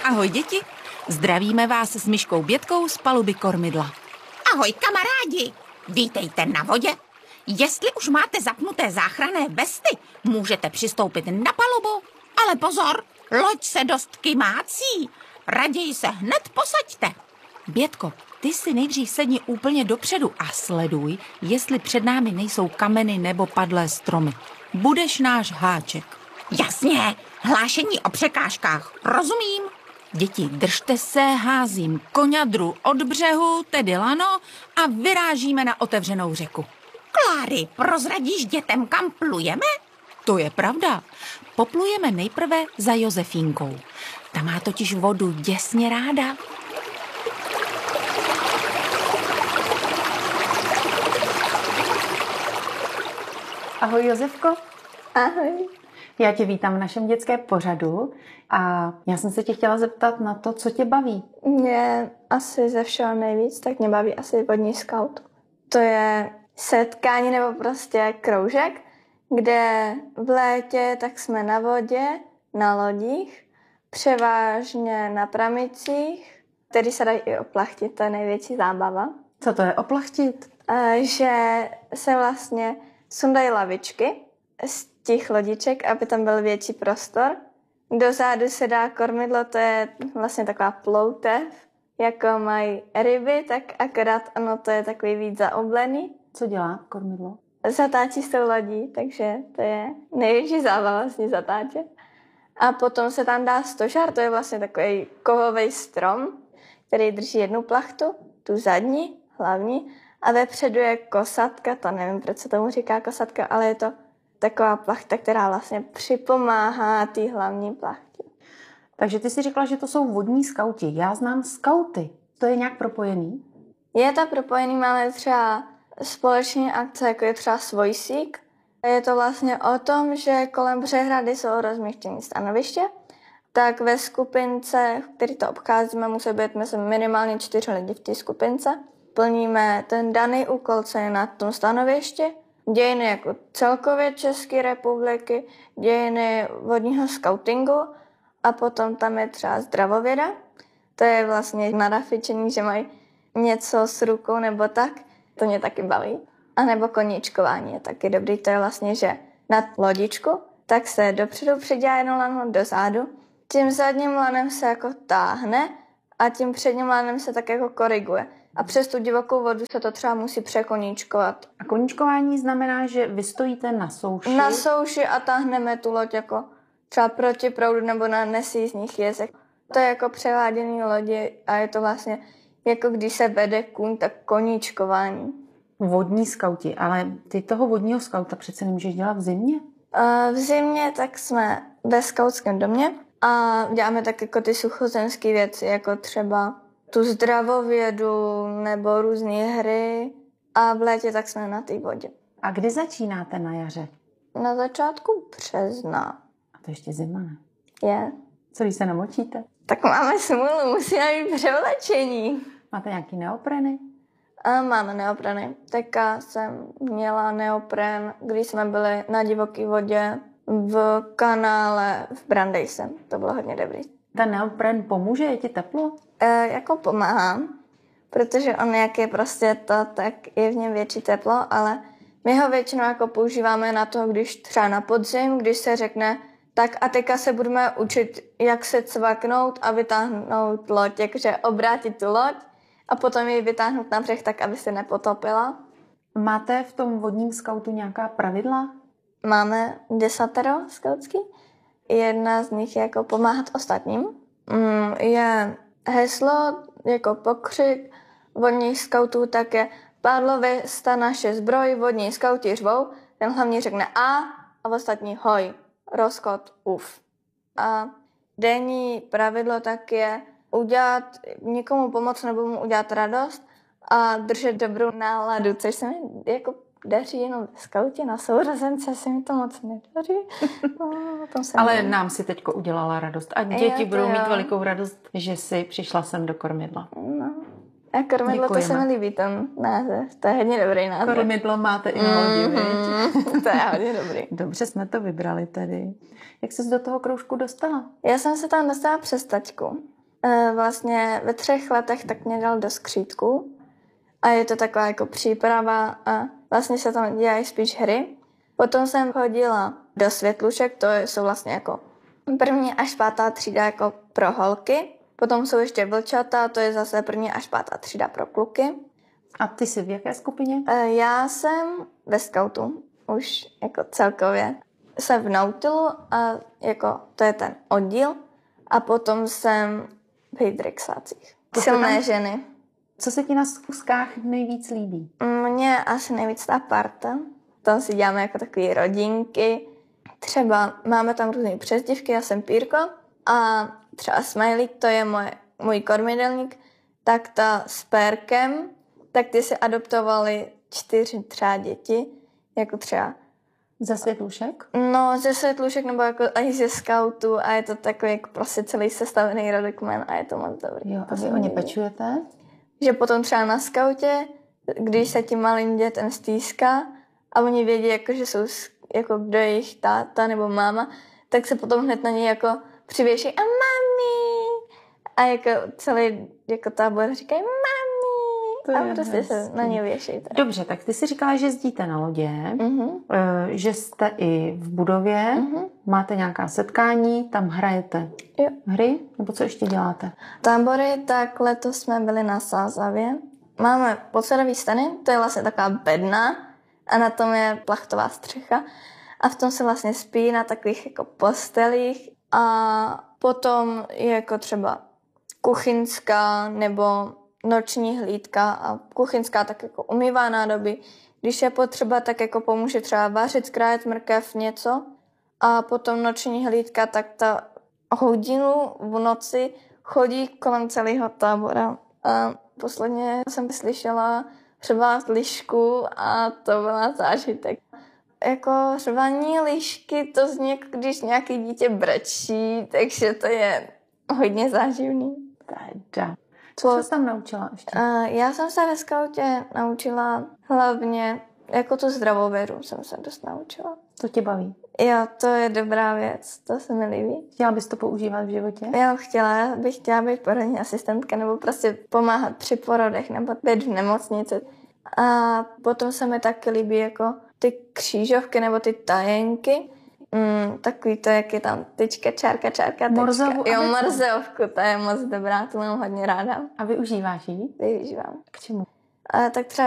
Ahoj děti, zdravíme vás s Myškou Bětkou z paluby kormidla. Ahoj kamarádi, vítejte na vodě. Jestli už máte zapnuté záchranné vesty, můžete přistoupit na palubu. Ale pozor, loď se dost kymácí. Raději se hned posaďte. Bětko, ty si nejdřív sedni úplně dopředu a sleduj, jestli před námi nejsou kameny nebo padlé stromy. Budeš náš háček. Jasně, hlášení o překážkách, rozumím. Děti, držte se, házím koňadru od břehu, tedy lano, a vyrážíme na otevřenou řeku. Kláry, prozradíš dětem, kam plujeme? To je pravda. Poplujeme nejprve za Josefínkou. Ta má totiž vodu děsně ráda. Ahoj Josefko. Ahoj. Já tě vítám v našem dětském pořadu a já jsem se tě chtěla zeptat na to, co tě baví. Mě asi ze všeho nejvíc, tak mě baví asi vodní skaut. To je setkání nebo prostě kroužek, kde v létě tak jsme na vodě, na lodích, převážně na pramicích, který se dají i oplachtit, to je největší zábava. Co to je oplachtit? Že se vlastně sundají lavičky z těch lodiček, aby tam byl větší prostor. Dozadu se dá kormidlo, to je vlastně taková ploutev, jako mají ryby, tak akorát ono to je takový víc zaoblený. Co dělá kormidlo? Zatáčí s tou lodí, takže to je největší zábava s ní zatáčet. A potom se tam dá stožár, to je vlastně takový kovový strom, který drží jednu plachtu, tu zadní, hlavní, a vepředu je kosatka, to nevím, proč se tomu říká kosatka, ale je to taková plachta, která vlastně připomáhá té hlavní plachtě. Takže ty jsi řekla, že to jsou vodní skauti. Já znám skauty. To je nějak propojený? Je to propojený, máme třeba společné akce, jako je třeba Svojsík. Je to vlastně o tom, že kolem Břehrady jsou rozmístěné stanoviště, tak ve skupince, v který to obcházíme, musí být minimálně 4 lidi v té skupince. Plníme ten daný úkol, co je na tom stanovišti, dějiny jako celkově České republiky, dějiny vodního skautingu a potom tam je třeba zdravověda. To je vlastně nadafičení, že mají něco s rukou nebo tak. To mě taky baví. A nebo koníčkování je taky dobrý. To je vlastně, že na lodičku tak se dopředu přidělá jedno lano dozadu. Tím zadním lanem se jako táhne a tím předním lanem se tak jako koriguje. A přes tu divokou vodu se to třeba musí překoníčkovat. A koníčkování znamená, že vy stojíte na souši? Na souši a táhneme tu loď jako třeba proti proudu nebo na nesjízdních jezech. To je jako převádění lodi a je to vlastně jako když se vede kůň, tak koníčkování. Vodní skauti, ale ty toho vodního skauta přece nemůžeš dělat v zimě? V zimě tak jsme ve skautském domě a děláme tak jako ty suchozemské věci, jako třeba tu zdravovědu nebo různé hry a v létě tak jsme na té vodě. A kdy začínáte na jaře? Na začátku března. A to ještě zima, ne? Je. Co když se namočíte? Tak máme smůlu, musíme mít převlečení. Máte nějaký neopreny? A máme neopreny. Teďka jsem měla neopren, když jsme byli na divoké vodě v kanále v Brandejse. To bylo hodně dobrý. Ten neopren pomůže? Je ti teplo? Jako pomáhám, protože on jak je prostě to, tak je v něm větší teplo, ale my ho většinou jako používáme na to, když třeba na podzim, když se řekne, tak a teďka se budeme učit, jak se cvaknout a vytáhnout loď, jakože obrátit tu loď a potom ji vytáhnout na břeh tak, aby se nepotopila. Máte v tom vodním skautu nějaká pravidla? Máme 10 skautský. Jedna z nich je jako pomáhat ostatním. Je heslo, jako pokřik vodních skautů, tak je pádlově sta naše zbroj, vodní skauti řvou, ten hlavně řekne a ostatní hoj, rozchod, uf. A denní pravidlo tak je udělat někomu pomoc nebo mu udělat radost a držet dobrou náladu, což se mi jako daří jenom v skautě, na sourozence se mi to moc nedaří. Ale nám si teďko udělala radost a děti budou mít velikou radost, že jsi přišla sem do kormidla. No. A kormidlo, děkujeme. To se mi líbí, ten název. To je hodně dobrý název. Kormidlo máte i na lodi, viď? To je hodně dobrý. Dobře jsme to vybrali tedy. Jak jsi do toho kroužku dostala? Já jsem se tam dostala přes taťku. Vlastně ve 3 letech tak mě dal do skřítku a je to taková jako příprava a vlastně se tam dělají spíš hry. Potom jsem chodila do světlušek, to jsou vlastně jako 1. až 5. třída jako pro holky. Potom jsou ještě vlčata, to je zase 1. až 5. třída pro kluky. A ty jsi v jaké skupině? Já jsem ve skautu, už jako celkově. Jsem v Nautilu a jako to je ten oddíl. A potom jsem v hydrexácích. Silné ženy. Co se ti na schůzkách nejvíc líbí? Mně asi nejvíc ta parta. Tam si děláme jako takové rodinky. Třeba máme tam různé přezdívky, já jsem Pírko. A třeba Smajlík, to je můj kormidelník. Tak ta s Pérkem, tak ty si adoptovali 4 třeba děti. Jako třeba ze světlušek? No, ze světlušek nebo jako i ze skautu a je to takový jako prostě celý sestavený rodokmen a je to moc dobrý. Jo, a vy o ně pečujete? Že potom třeba na skautě, když se tím malým dětem stýská a oni vědí, jako, že jsou jako kdo je jejich táta nebo máma, tak se potom hned na ně jako přivěší a mami! A jako celý jako tábor říkají mami! A prostě se na ně věší. Dobře, tak ty jsi říkala, že jezdíte na lodě, že jste i v budově, máte nějaká setkání, tam hrajete hry, nebo co ještě děláte? Tábory, tak letos jsme byli na Sázavě. Máme podsadový stany, to je vlastně taková bedna a na tom je plachtová střecha a v tom se vlastně spí na takových jako postelích a potom je jako třeba kuchyňská nebo noční hlídka a kuchyňská tak jako umývá nádoby. Když je potřeba, tak jako pomůže třeba vařit, skrájet mrkev, něco. A potom noční hlídka, tak ta hodinu v noci chodí kolem celého tábora. A posledně jsem slyšela řvát lišku a to byla zážitek. Jako řvaní lišky, to zní jako když nějaký dítě brečí, takže to je hodně záživný. Teda. Co jsi tam naučila ještě? Já jsem se ve skautě naučila hlavně, jako tu zdravou vědu jsem se dost naučila. To tě baví? Jo, to je dobrá věc, to se mi líbí. Chtěla bys to používat v životě? Jo, bych chtěla být porodní asistentka nebo prostě pomáhat při porodech nebo být v nemocnici. A potom se mi taky líbí jako ty křížovky nebo ty tajenky. Takový to, jak je tam tyčka, čárka, tečka. Jo, morzeovku, to je moc dobrá, to mám hodně ráda. A využíváš ji? Využívám. K čemu? Tak třeba